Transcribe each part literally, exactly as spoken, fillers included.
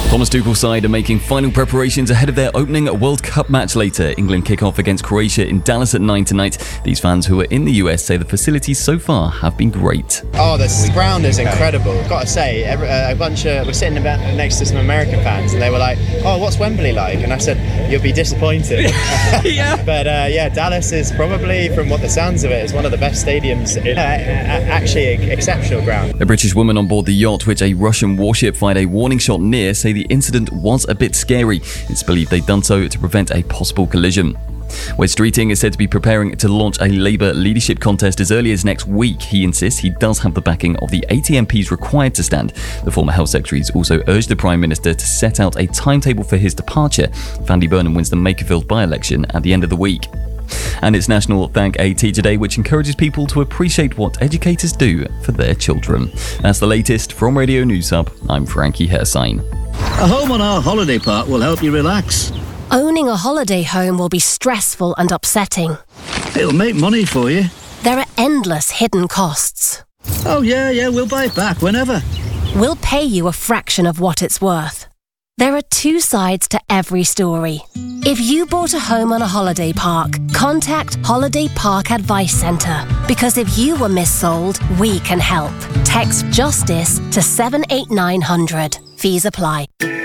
Thomas Tuchel's side are making final preparations ahead of their opening World Cup match later. England kick off against Croatia in Dallas at nine tonight. These fans who are in the U S say the facilities so far have been great. Oh, the ground is incredible. Got to say, every, uh, a bunch of we're sitting about next to some American fans, and they were like, "Oh, what's Wembley like?" And I said, "You'll be disappointed." yeah. But uh, yeah, Dallas is probably, from what the sounds of it, is one of the best stadiums. Uh, actually, an exceptional ground. A British woman on board the yacht which a Russian warship fired a warning shot near say the incident was a bit scary. It's believed they'd done so to prevent a possible collision. Wes Streeting is said to be preparing to launch a Labour leadership contest as early as next week. He insists he does have the backing of the eighty M Ps required to stand. The former Health Secretary has also urged the Prime Minister to set out a timetable for his departure if Andy Burnham wins the Makerfield by-election at the end of the week. And it's National Thank a Teacher Day, which encourages people to appreciate what educators do for their children. That's the latest from Radio News Hub. I'm Frankie Hersign. A home on our holiday park will help you relax. Owning a holiday home will be stressful and upsetting. It'll make money for you. There are endless hidden costs. Oh yeah, yeah, we'll buy it back whenever. We'll pay you a fraction of what it's worth. There are two sides to every story. If you bought a home on a holiday park, contact Holiday Park Advice Centre. Because if you were missold, we can help. Text JUSTICE to seven eight nine hundred. Fees apply.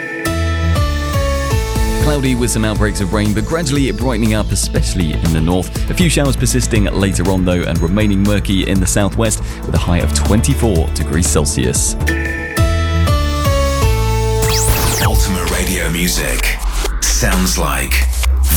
Cloudy with some outbreaks of rain, but gradually brightening up, especially in the north. A few showers persisting later on though, and remaining murky in the southwest with a high of twenty-four degrees Celsius. Ultimate radio music sounds like